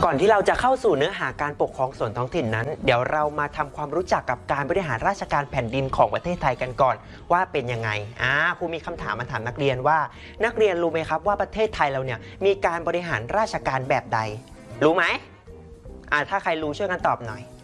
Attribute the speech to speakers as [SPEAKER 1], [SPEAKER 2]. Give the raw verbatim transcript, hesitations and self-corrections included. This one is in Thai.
[SPEAKER 1] ก่อนที่เราจะเข้าสู่เนื้อหาการปกครองส่วนท้องถิ่นนั้นเดี๋ยวเรามาทำความรู้จักกับการบริหารราชการแผ่นดินของประเทศไทยกันก่อนว่าเป็นยังไงอ่าครูมีคำถามมาถามนักเรียนว่านักเรียนรู้ไหมครับว่าประเทศไทยเราเนี่ยมีการบริหารราชการแบบใดรู้ไหมอ่าถ้าใครรู้ช่วยกันตอบหน่อย